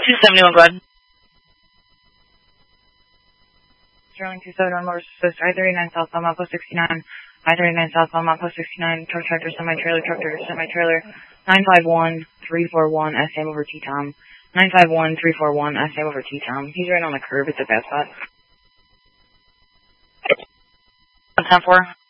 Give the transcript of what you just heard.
271, go ahead. Sterling 271, Motor Assist, I-39 southbound, mile post 69. I-39 southbound, mile post 69. Truck tractor, semi-trailer, 951-341, SM over T-Tom. 951-341, SM over T-Tom. He's right on the curb. It's a bad spot. 10-4.